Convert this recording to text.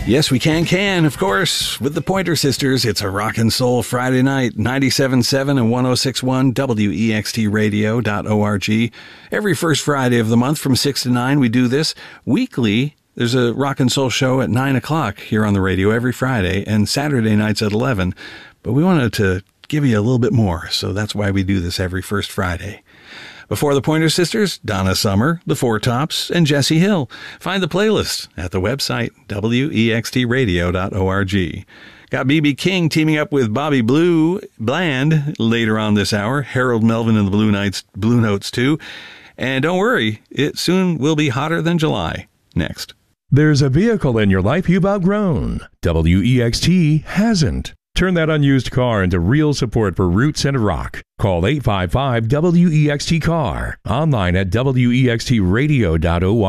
Yes, we can, of course. With the Pointer Sisters, it's a rock and soul Friday night, 97.7 and 106.1 WEXTradio.org. Every first Friday of the month from 6 to 9, we do this. Weekly, there's a rock and soul show at 9 o'clock here on the radio every Friday, and Saturday nights at 11. But we wanted to give you a little bit more, so that's why we do this every first Friday. Before the Pointer Sisters, Donna Summer, The Four Tops, and Jesse Hill. Find the playlist at the website, WEXTradio.org. Got B.B. King teaming up with Bobby Blue Bland later on this hour. Harold Melvin and the Blue Notes too. And don't worry, it soon will be hotter than July. Next. There's a vehicle in your life you've outgrown. WEXT hasn't. Turn that unused car into real support for roots and rock. Call 855-WEXT-CAR. Online at WEXTradio.org.